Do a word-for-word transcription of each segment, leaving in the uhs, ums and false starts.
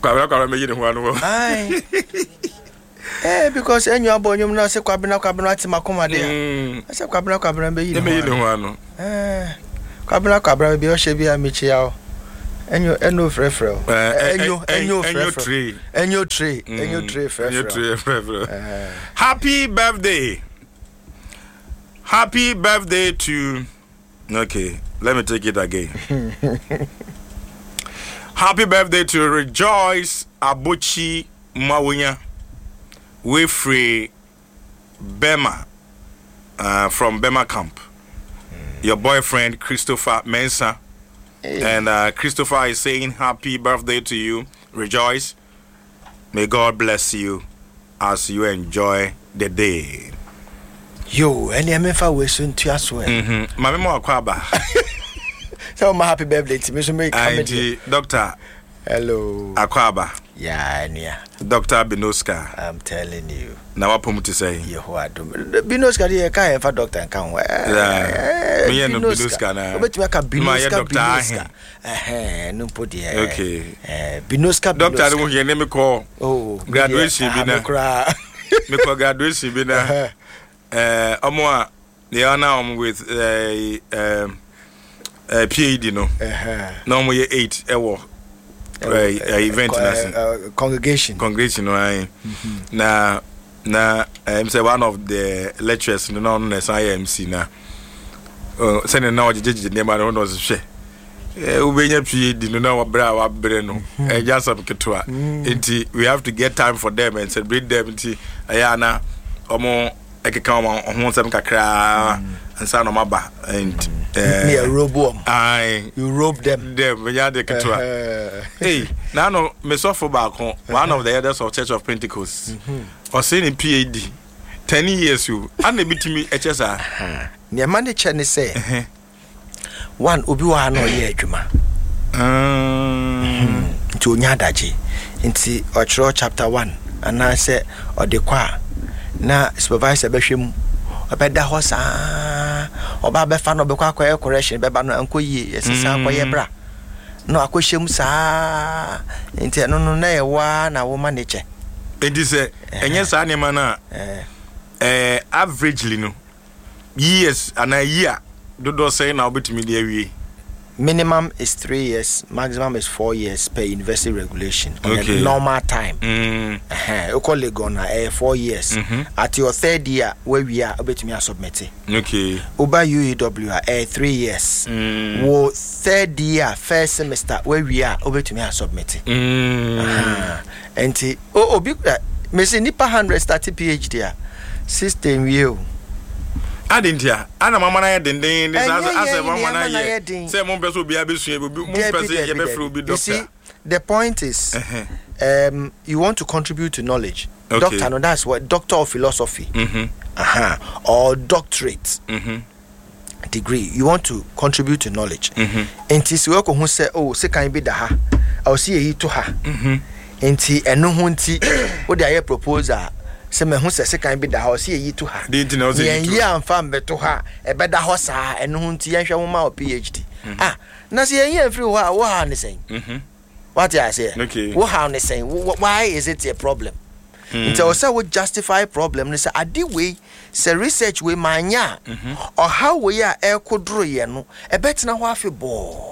Kwabena kwabena me yini ho anu. Aye. Eh, because enyo abonyum na se kwabena kwabena ati makoma de. I say kwabena kwabena be yini. Me yini ho anu. Eh. Kwabena kwabena be o she bi amichi ya o. Enyo eno frefre. Enyo enyo frefre. Enyo tree, enyo tree frefre. Enyo tree frefre. Happy birthday. Happy birthday to Okay, let me take it again. Happy birthday to Rejoice Abuchi Mawunya. We free Bema uh, from Bema Camp. Mm. Your boyfriend Christopher Mensah. Hey. And uh, Christopher is saying happy birthday to you, Rejoice. May God bless you as you enjoy the day. Yo, any amefa we soon to as well. Mhm. Mama mo akwaba. So my happy birthday to me so make comedy. Doctor. Hello. Akwaba. Yeah, yeah. Doctor Binoska. I'm telling you. Na what to say? You what do? Binoska dey can for doctor and can. Yeah. Me no Binoska na. Obet me ka Binoska Binoska. Eh, no put there. Okay. Eh, Binoska Binoska. Doctor dey hear me call. Oh, graduation bi na. Me call graduation bi na. Uh, Omoa, they are now with a uh, uh, uh, P A D, no? Uh-huh. No more eight ewo uh, uh, event, uh, uh, congregation. Congregation, right? Mm-hmm. Na, na, I'm say one of the lecturers, no, no, no, I M C na. Uh, sending now the judge, the name I don't know, she. Ubenya P A D, no, no, bra, wa breno. Eh, just up ketwa. Inti, we have to get time for them and celebrate them. Inti, ayana, omo. I can come on some kakra and son of my ba and near robo. I you rope them. Them, we had the katwa. Hey, now no, me suffer back home. One of the elders of Church of Pentecost or saying P A D ten years you and they beat me H S R. Near Monday Chenny say one Ubiwa no ye juma. Um, to Nyadaji into Ochro chapter one, and I said, or the qua. Na supervisor be hwem obeda ho saa oba be fa no be kwa kwa correction be ba no anko yi yesesa akoye bra no akohwem saa enti no no na ye wa na wo manage enti se enye saa ne ma na eh averagely no years ana year do do say na obetimi de awie. Minimum is three years, maximum is four years per university regulation. Okay. Normal time. Mm. Uh-huh. You call it gonna uh, four years. Mm-hmm. At your third year, where we are about to submit. Okay. Uba U E W uh, three years. Mm. Wo third year, first semester, where we are about to submit. Mm. Uh-huh. And oh, obi, uh, me say nipa hundred starting PhD. System you. Adintia, ana mama na yedin din this as as mama na yedin. Say mo person obi abesu obi mo person ye be free obi doctor. You see, the point is uh-huh. um you want to contribute to knowledge. Okay. Doctor, no, that's what doctor of philosophy. Mhm. Uh-huh. Or doctorate. Mhm. Degree. You want to contribute to knowledge. Mhm. Enti se weko hu say oh se kan bi da ha. I see yi to ha. Mhm. Enti eno hu nti wo dey aye proposal se me hu se se kan bi da ha o se yi to ha. Dey nti na o se yi to. Yen am fam be to ha e be da ho saa eno hu nti yen hwe mo ma o PhD. Ah, na se yen yen free wo ha wo ha ne sen. Mhm. What I say? Okay. Wo ha ne sen? Why is it a problem? Nti o say we justify problem ne say ade we say research we manya or how we are e kodro ye no e betina ho afebo.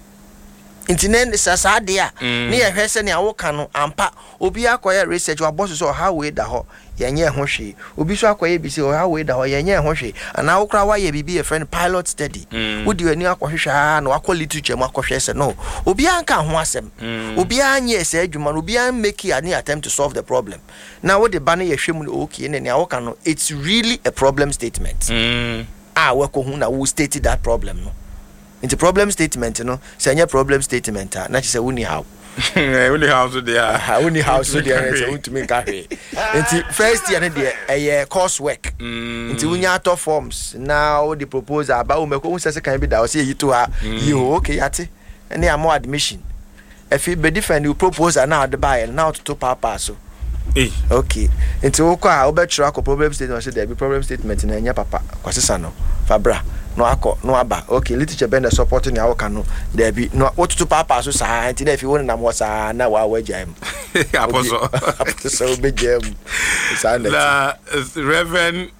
Intinen sasa dia ne ye hwese ne awoka no ampa obi akoye research wa boss so how we da ho yenye ho hwe obi so akoye bi se how we da ho yenye ho hwe ana awokra wa ye bibi a friend pilot study wodi ani akohwehwa na akọ literature mu akohwe se no obi anka ho asem obi anye se adwuma no obi an make any attempt to solve the problem now what the ban ye hwe mu okay ne ne awoka no it's really a problem statement mm. ah we ko hu na we state that problem no. Into problem statement, you know, say any problem statement, uh, not just a uni how. Uni house with the uni house with the to make a into first year, a coursework into unia forms. Now the proposal about Umeko says can be that say you to her, you okay, yati, and they are more admission. If you be different, you propose and now the buyer now to top papa so. Okay, into Oka, I'll bet you problem statement, there be problem statement in any papa, Quasano, Fabra. no akọ no aba okay literature bend the supporting ya waka no there be no what to papa so sa anti na if you want na mo sa na wa wa jam aposo so be jam sa la Reverend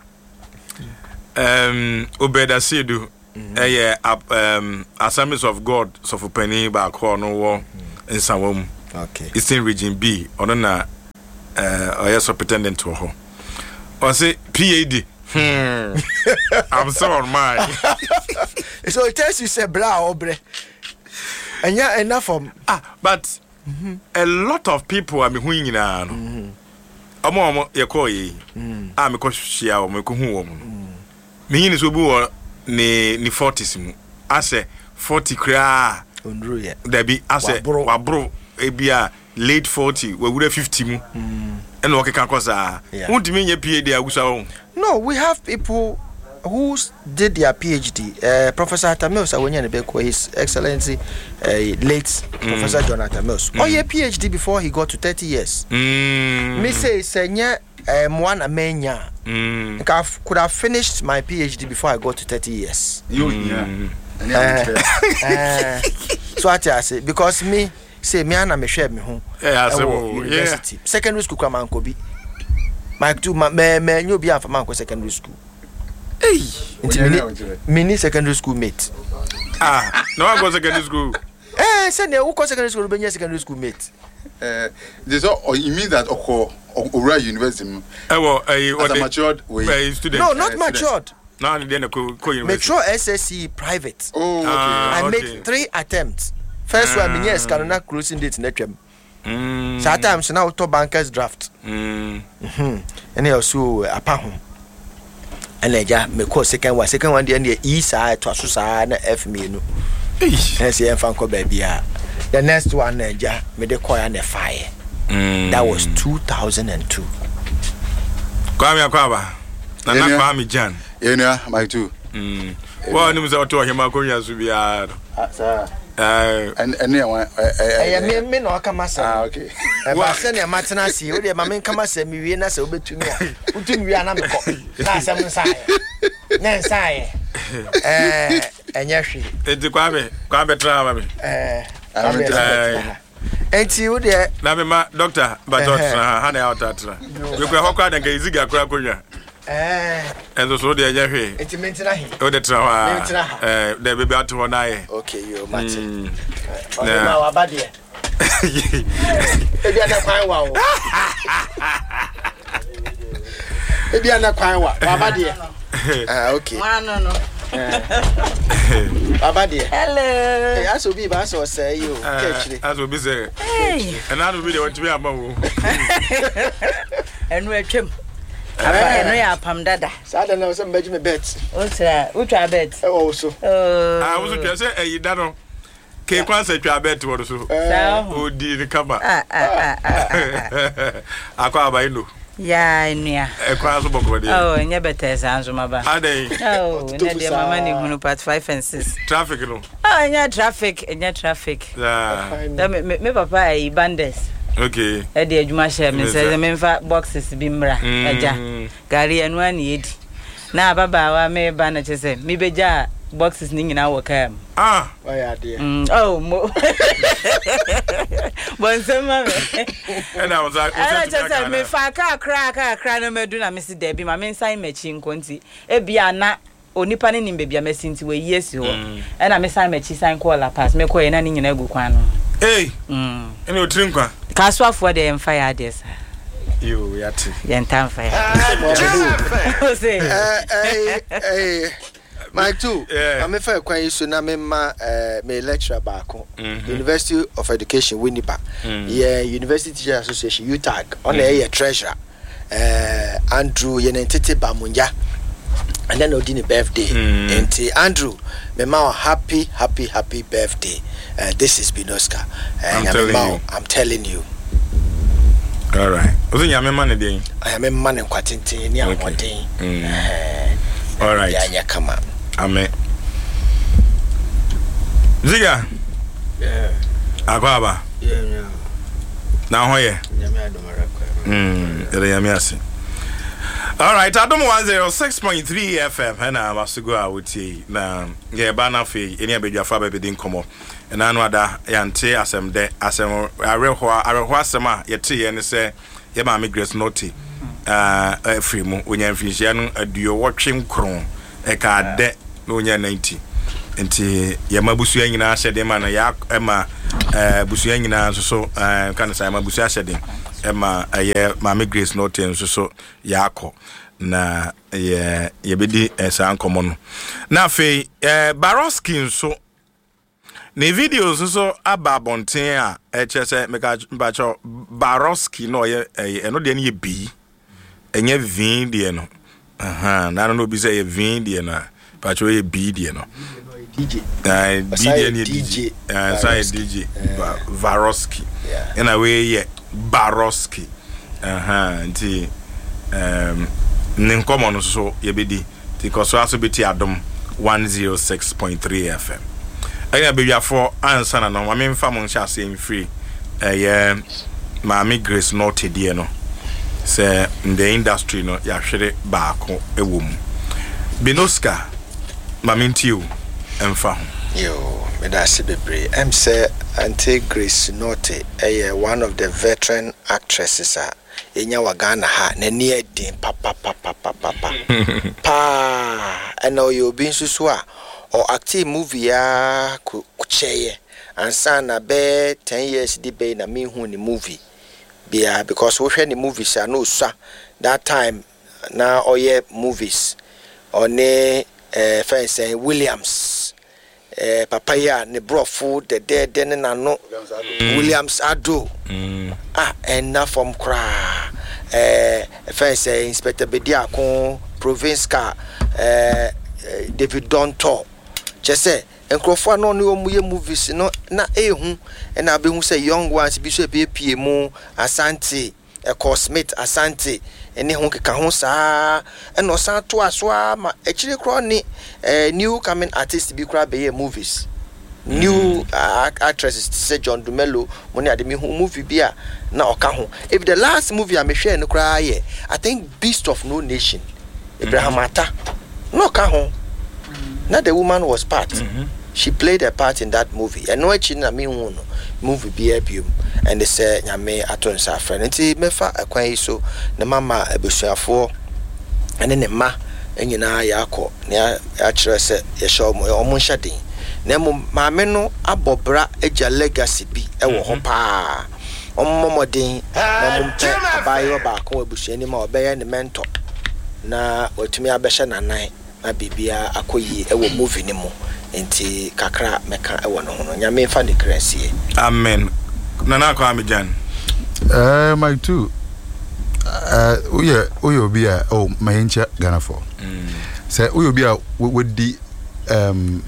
um Obeda Sedu eh um Assemblies of God so for penny back no wo in Sawom okay Eastern Region B ono na eh oya superintendent to ho o say P A D Hmm. I'm so on mine. So it tells you say bra obre. And yeah, enough from ah, but mm-hmm. a lot of people are me hu nyina no. Omo omo ye call ye. Ah me ko hwia o me ko hu wo mu. Me yin so bi wo ni ni forties mu. Ase forty kra. Ondru ye. There be ase wabro e bia late forty, we wure fifty mu. And work can cause ah. Untimi nye P A D agusa wo. No, we have people who did their PhD. Uh, Professor Atamils, His Excellency, uh, late mm. Professor Jonathan Mills. Mm. Oh, yeah, PhD before he got to thirty years. Mm. Me say, Senya, um, one amenya. Mm. I could have finished my PhD before I got to thirty years. You, mm. yeah. Uh, uh, so I say because me say me and I me share me home. Yeah, university, yeah. Secondary school come and Kobe. My two my me you be after man secondary school. Hey, mini, mini secondary school mate. Ah, no I go secondary school. Eh, say who go secondary school be secondary school mate. Eh, this all you mean that Oko Ora University. Eh well, eh as a matured way. Student. No, not matured. No, then go go university. Metro S S C private. Oh, okay. Ah, I okay. made three attempts. First ah. one, me yes, cannot closing date netwem. Mm. Sometimes now to bankers draft. Mm. Mhm. And also apa ho. And eja me call second one, second one dey E side to aso na F me no. Hey. And say enfan ko ba bia. The next one eja me dey call and fire. Mm. That was two thousand two. Kwame Akwaba. Na na Kwame Jan. Yeah, my two. Mm. Well, ni mzo to hima ko nya su bia. Ah, sir. Uh, and and yeah, eh me me no aka masa. Ah, okay. E ba se na matena si, o de ma me kama se mi wie na se obetumi a. Utumi wie na me ko. Na asem nsae. Na nsae. Eh, enya hwe. Enti Kwame, Kwame tra ma me. Eh, eh. Enti o de na me ma doctor batot na ha na out atra. We kwa hokwa da ngiziga kura konwa. Eh. Enzo so de enya hwe. Enti mentina he. O de tra ha. Eh, de bebe ato na ye. Okay, you Martin. Na ma wa bade. Ebi ana kwan wa o. Ebi ana kwan wa. Wa bade. Ah, okay. Ma no no. Wa bade. Hello. Eh, aso bi ba so say you. Kechire. Aso bi say. Hey. And I do be the want to be ama wo. Enu etwem. Aba enu ya pam dada. Sada na so mbaji me bet. O tra, o tra bet. E wo so. Oh. Ah, wo so twa say eyi da no. Ke kwan say twa bet wo so. O di ni kama. Ah ah ah. Akwa abai no. Ya enua. E kwa so bokro dey. Oh, nya better sanzo maba. Adai. Oh, na dey mama ni hunu part five and six. Traffic no. Ah, nya traffic, nya traffic. Yeah. Me me papa e bandes. Okay. E dey adwuma share me say me mfa boxes bi mra eja. Gari enu an yedi. Na baba wa me ba na chese. Me beja boxes ni nyina wo kam. Ah. Oh yeah, dear. Mm, oh, mo. Bon sema me. And I was like, I just said me fa ka kra ka kra na medu na me si Debbie ma me nsan machi nkonti. E bia na onipa ne nimbe bia mesinti we yes ho. E na me san machi san call la pass me ko ye na ni nyina gu kwan no. Hey. Mm. Ene otrin kwa. Kaswafo de em fire des. You yati. Yen tan fire. O say. Eh eh eh my two. Yeah. I'm a fair kwan so na me ma eh me lecturer back University of Education Winnipeg. Yeah, University Teachers Association U T A G. On the treasurer. Eh Andrew Yenentete Bamunja. And then Odini birthday. And Andrew, me ma happy happy happy birthday. Uh, this is Binoska. I'm telling you. I'm telling you. All right. Ozo nyame man dey. I am a man in Quatintin, ni amodin. All right. Ya nya kama. Amen. Ziga. Yeah. Akwaba. Yeah, yeah. Na ho ye. Nyame adomara kwa. Mm, ere nyame ase. All right, Adam one oh six point three F M. And I'm to go out with you. Now, yeah, Banner Fee, any of your father didn't come up. And I know that Yante as I'm there, as I'm a real hoa, a real hoa, yet tea, and say, yeah, my migrants naughty. Uh, free mo, when you're Fijian, a duo watching crown, a card debt, no, you're ninety. And Yamabusu in our shedding, and a yak, Emma, uh, Busuang in our so, uh, kind of say, my Busia shedding. Emma, a year, my migrants naughty, and so, Yako. Na ye ye bedi esa ankomo na fe eh Baroski so ne videos so ababonten a e chese meka mbacho Baroski no ye eno de ne bi enye vin de no aha na no bi say ye vin de no bacho ye bi de no D J eh D J eh say D J Baroski in a way ye Baroski aha nti um Ninkomo no so yebedi because so beti adom one oh six point three F M. Anya be for answer na no ma memfa mo ncha se free eh Mami Grace Naughty de no say in the industry no ya hwere baako ewo mu Binoska mamintiu emfa yo me da se bebre em say Auntie Grace Naughty eh one of the veteran actresses a enya wa Ghana ha na ni edin pa pa pa pa pa pa pa eno yo bi nsusu a o active movie ya kucheye ansa na be ten years di be na me hu ni movie bia because we hwe ni movies a no sa that time na oye movies one eh fence Williams eh papaya ne brofo de de de na no Williams Ado mm. ah and na from kra eh fence Inspector Bediakon province car eh David Donto chese enkrofo no no mu ye movies no na ehu na be hu say young ones bi so be pie mu Asante e Cosmate Asante ene ho keka ho saa eno san to aso ma echire kro ni eh new coming artist bi kra be movies mm. new uh, actresses say John Dumelo money ade me hu movie bi a na oka ho if the last movie I me hwe no kra ye I think Beast of No Nation Abraham mm-hmm. Ata no oka ho mm. na the woman was part mm-hmm. she played a part in that movie and no echi na me hu no movie bi abium and they say nyame aton sa friend nti mefa akwan yi so ne mama abesuafo ene ne ma enyina ya akọ ne ya kire se ye show mo o mo nhadin na mo maame no abobra eja legacy bi e wo ho pa o momodin na mo mpe abayo ba akọ abusuani ma obeye ne mentor na otumi abehye nanan na bibia akoyi e wo movie ni mo nti kakra meka e wo no ho nyame fa de krasie amen nana ko amijan eh my too uh uye uye obi a oh mayencha Ghana for mm. say uye obi a with the um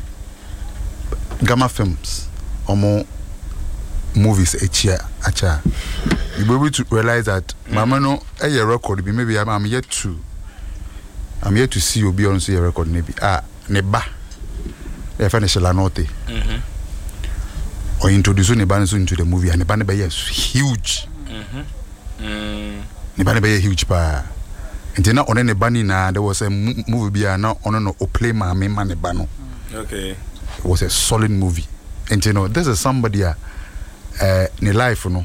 Gamma Films omo movies echia acha you be able to realize that mm. mama no e your record be maybe I'm yet to I'm yet to see obi on see your record maybe ah ne ba e fa ne shela note mhm or introduce Nebane into the movie and Nebane is huge. Mhm. Mm. Nebane is huge pa. And then on Nebane na there was a movie be na on no play ma me man Nebano. Okay. It was a solid movie. And you know this is somebody uh in life you know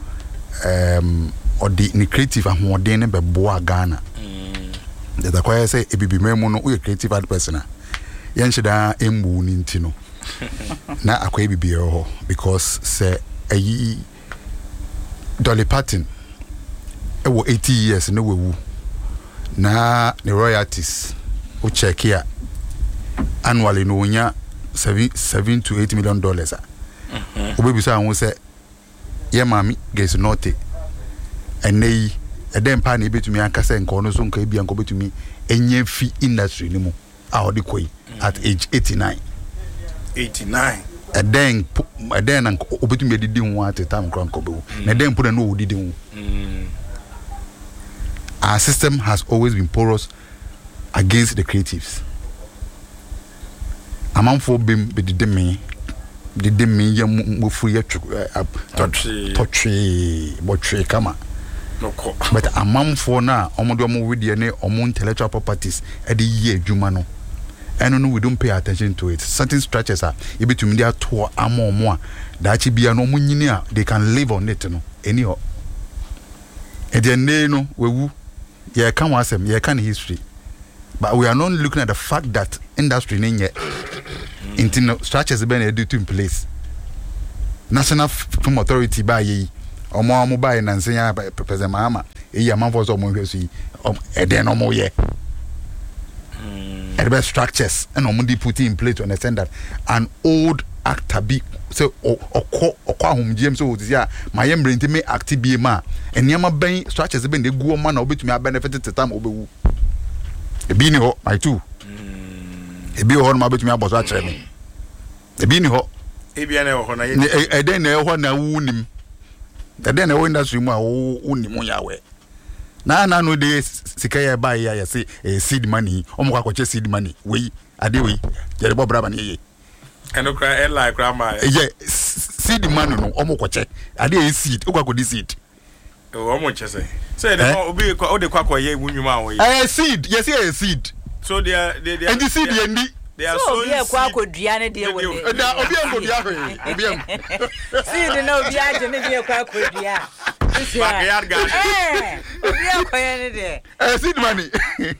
um or the ni creative and more than be boa Ghana. Mm. That's why I say e be me no we creative art person. Yan shida embu ni ntino. na akwa bibi ho because say ayi Dolly Parton e wo eighty years no wewu na the royalties o check here annually no nya seven to eight million dollars mhm o bebi say won say ye mami Grace Naughty enei e dem pa na betumi aka say nko no so nka bia nko betumi enye fi industry ni mu a odi koi at age eighty-nine eighty-nine and then and then and obetumi didi hu at time kran ko be na then put no didi hu our system has always been porous against the creatives amamfo bem be didi me didi me ya mo fu ya totwe totwe botwe kama no ko but a man for na omo de omo with ne omo intellectual properties e de ye adwuma no and no we don't pay attention to it. Certain structures are able to media to amo mo da chi bia no munyini a they can live on it no any ho e de ne no wewu ye kan wasem ye kan history, but we are not looking at the fact that industry nenye into structures been edit in place. National Film Authority by ye omo omo by nansenya president mama e ya man for so mo hwesu e den omo ye the best structures and omudi put in place to understand that an old actor be so okọ okọ ahom gm so this ya my embre ntime act bi ma eniama ben structures ben dey go ma na obetumi benefit to time obewu e bi ni ho my two e bi ho na obetumi aboso a kire me e bi ni ho e bi na ho na ye e den na ho na wunim e den na wo industry mu a wunim ya we na na no dey sika ya buy ya ya say seed money omo kwa kwache seed money we ade we je bo braba na ye eno kra e like grandma ye seed money no omo kwache ade e seed okwa kodi seed o omo chese say dey obi o dey kwa kwa ye wunwuma wo ye eh seed yes ye seed so they are they and the seed ye ndi they are so obi e kwa kodua ne de wo de da obi en kodua ho obi en seed no obi aje ne de kwa kodua backyard garden eh obi akoye ne de eh seed money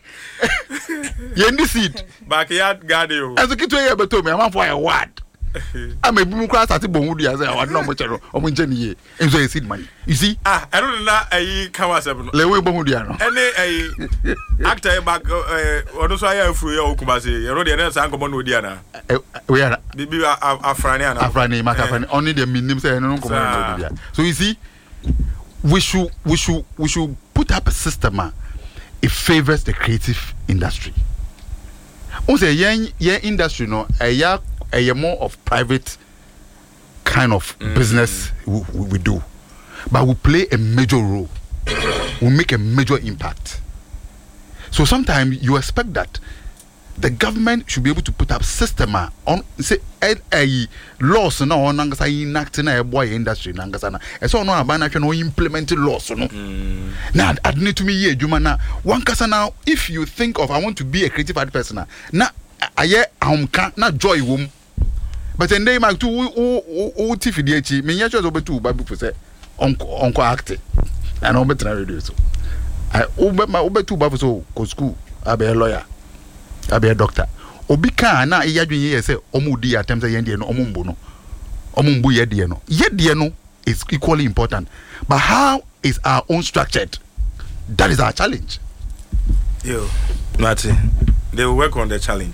ye ndi seed backyard garden o aso kitwe ye beto me am for a word am e bimu kra start bon wudu ya say word no mo chero o mo nche ni ye enzo ye seed money you see ah I don't know ayi kama sebe no le we bon wudu ya no ene ayi actor back eh odo so aya afuru ya okumase ye ro de na san komo no di ana we are bibi afrani ana afrani maka afrani only the minim say no komo no di ya so you see we should we should we should put up a system uh, it favors the creative industry. Also, young young industry no a a more of private kind of mm. business we, we do, but we play a major role. We make a major impact. So sometimes you expect that the government should be able to put up system uh, on say a laws no on ngasa enact na e boy industry na ngasa na e so no aba na hwe no implement laws no mm. na adne to me ye adwuma na one kasa now if you think of I want to be a creative art person na aye ahomka na joy wom but en dey mark to o o tifidi echi me nya sure obetu ba bi say onko onko act na no betra radio so I obetu ba so ko school abe lawyer abe a doctor obi kan na iyadwen ye say omudi attempt say yende no omumbu no omumbu yede no yede no is equally important, but how is our own structured? That is our challenge. Yo Nati, they will work on the challenge.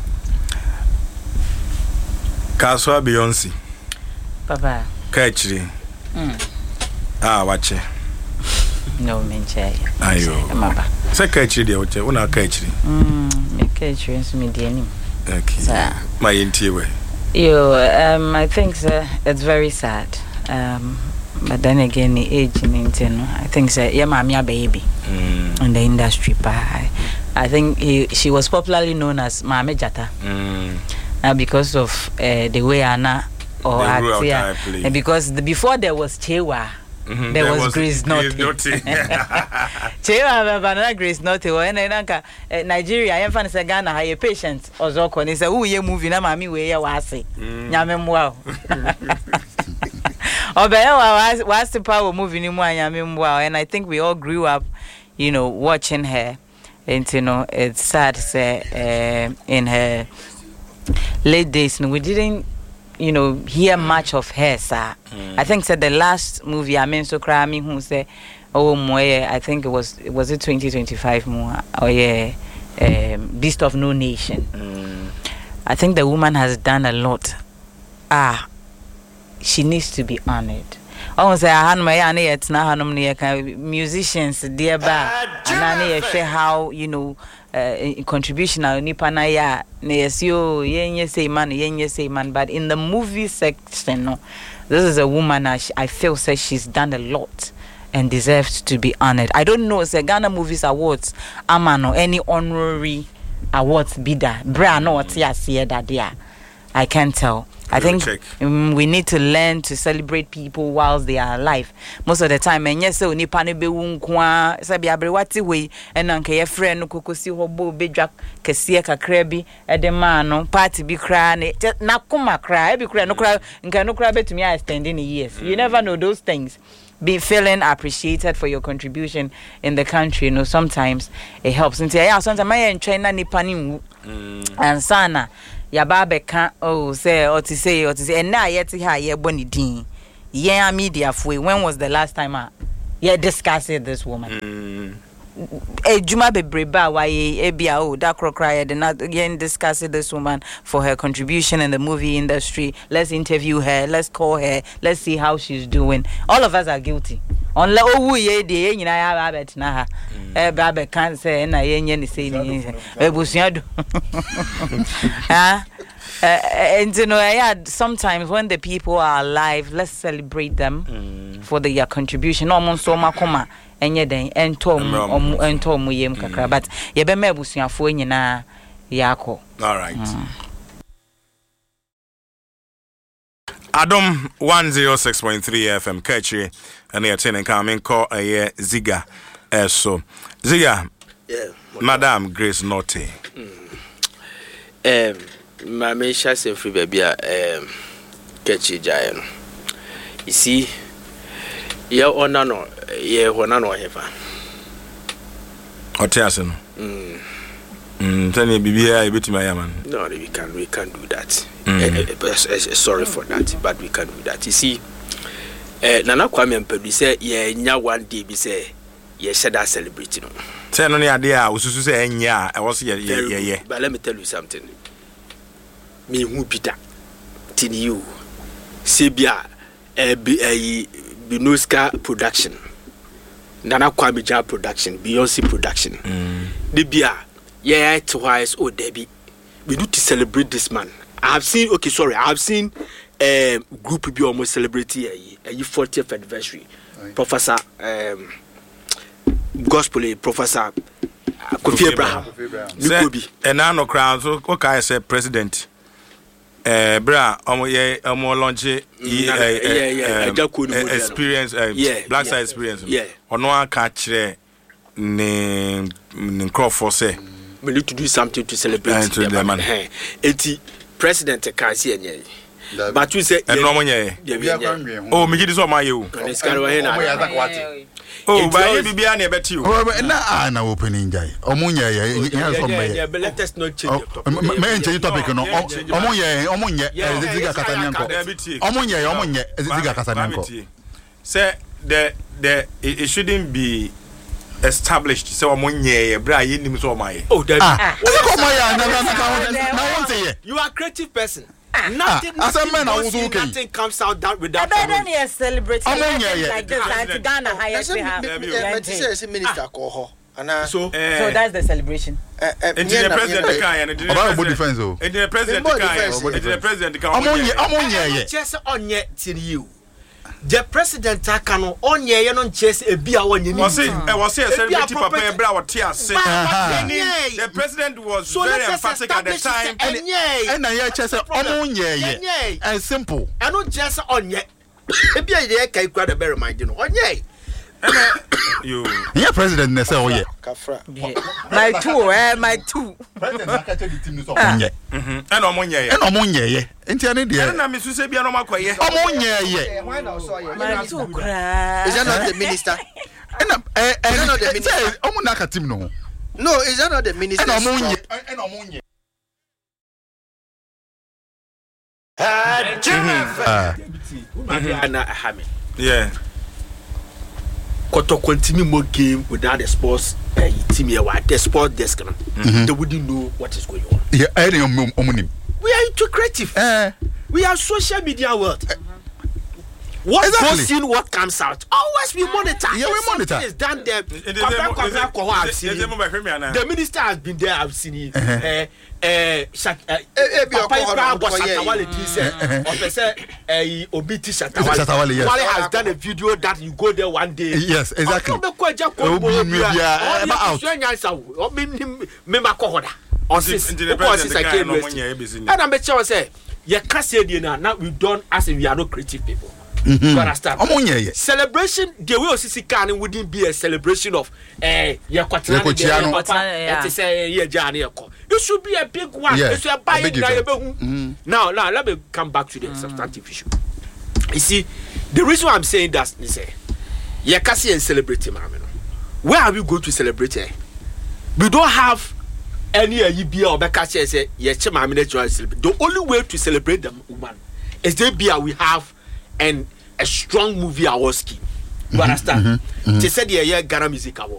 Kaswa Beyonce papa kachiri mm ah wache no menche ayo maba se kachiri de wache una kachiri mm me kachiri nso me de anim okay so, my intiwe yo um I think sir, it's very sad um but then again the age in no I think sir, yeah mama baby mm. in the industry but I, I think he, she was popularly known as Mama Jata mm. uh, because of uh, the way Anna or act, yeah. And because the, before there was Chewa mm-hmm. there, there was, was Grace Naughty. Chewa banana Grace Naughty and then Nigeria I am say Ghana high patient ozoko ni say who ye movie na mami we ye wase nyame mwa Obeya was the power movie ni mwa nyame mwa and I think we all grew up you know watching her and you know it's sad say uh, in her late days we didn't you know hear much of her sir. Mm. I think said the last movie I mean so cry me who say oh moye I think it was was it twenty twenty-five more oh yeah um, Beast of No Nation. Mm. I think the woman has done a lot. Ah she needs to be honored. I say I my ane yet na hanom ne musicians dear ba and share how you know uh, contribution nipa na ya na yesio yenye say man yenye say man but in the movie section no this is a woman I, I feel says she's done a lot and deserves to be honored. I don't know say Ghana Movies Awards amano any honorary awards bidder bra no what ya see that there I can't tell. I We will think check. um, we need to learn to celebrate people whilst they are alive. Most of the time, and yes, so nipa ne be wunkwa sabi abrewati we and anke ye friend no kokosi hobo bedwa kese kakra bi e de ma no party bi kra ne na kuma kra e bi kra no kra nka no kra betumi a extend in years. You never know those things. Be feeling appreciated for your contribution in the country, you know, sometimes it helps. And yeah, sometimes I am trying na nipa ni wu and sana yaba beka oh say or to say or to say and now yet ha ye boni din yeah media for when was the last time I yeah discussed this woman eh juma bebreba why e bia oh that crocry did not again discuss this woman for her contribution in the movie industry. Let's interview her, let's call her, let's see how she's doing. All of us are guilty only owu ye de nyina ya ba bet na ha e ba be kan say na ye nye ni say ni ebusua do ah and you know yeah sometimes when the people are alive, let's celebrate them mm. for their contribution. No mon so makoma enye den ento om ento mu yem kakra but ye be ma ebusuafo nyina yako. All right. Mm. Adam one oh six point three F M Kachi and you're telling coming call a year Ziga uh, so Ziga yeah Madam Grace Notte um my me shall free baby um Kachi Jayan you see yeah ona no yeah ona no hefa Otiasen mm mm tell me bibia e betima yaman no we can we can do that. Mm. Uh, uh, uh, sorry for that, but we can do that. You see, uh, Nana Kwame Mpembi say, "Yeah, nya one day be say, yeah, should that celebrate no." Say no idea. Ususu say nya. I was yeah yeah yeah yeah. But let me tell you something. Me who Peter, till you, Sebia, uh, B, uh, Binuska production, Nana Kwame Jam production, Beyonce production. Mm. The Bia, yeah, twice. Oh, Debbie, we need to celebrate this man. I have seen, okay, sorry, I have seen a um, group be almost celebrating a, a fortieth anniversary. Right. Professor, um, Gospel, Professor Kofi Abraham. Say, and now no crown, so okay, I say President. Uh, bra, omo ye, omo launch yeah, yeah, yeah, experience, uh, yeah, black yeah, side experience. Yeah. Ono an catch ne ne Crawford say. We need to do something to celebrate the man. Eti President can see any. But you say and no money. Oh, me this on my you. Oh, by Bibia near bet you. Oh, na na opening guy. Omunya ye. Yeah, but let us not change the topic. Me change topic no. Omunya, omunya. Ziga Katanyanko. Omunya, omunya. Ziga Katanyanko. Say the the it shouldn't be established so omunye bra yinim so my oh that ah you are a creative person nothing ah, nothing, nothing, nothing comes out that without I don't need celebrate like this like Ghana highest we have minister call her so so that's the celebration and the president can and the defense oh and the president can and the president can omunye omunye just on yet till you the president akano onye ye no chase e bia wonye ni was it was it celebrity papa e bra what here say the president was so very emphatic at the time and na ye chase omunye ye and simple and not just onye e bia ye kai kwa the very mind no onye you yeah president na say oye kafra my two eh my two president akache the team no so onye mhm and omunye ye and omunye ye enti ane de na me su se bia no makoye omunye ye why now so ye my two cry is that not the minister and eh eh not the minister omuna ka team no no is that not the minister and omunye and omunye ah ana hami yeah Koto continue more game without the sports uh, team here at the sport desk no mm-hmm. They wouldn't know what is going on. Yeah, I don't omunim. We are into creative. Uh, we are social media world. Uh, what exactly. Goes in, what comes out. Always we monitor. Yeah, we monitor. Is done there. The minister has been there. I've seen it. Uh, uh, Shatawale has done a video that you go there one day. Yes, exactly. And I'm sure say you can't say the now we don't as if we are not creative people. Mm-hmm. You understand? I'm on ye. Celebration, the way Osisi can wouldn't be a celebration of eh yeah Ye Kochiano. It is a yeah Johnny. It should be a big one. Yeah, It should buy a big event. Now, now let me come back to the mm. substantive issue. You see, the reason why I'm saying that is say, yeah, Cassie and celebrate him. Where are we going to celebrate? Eh? We don't have any uh, E B or Becassia say, yes, the only way to celebrate the woman is the beer we have and a strong movie award scheme. You understand? Mm-hmm, mm-hmm. They said, yeah, yeah, Ghana Music Award.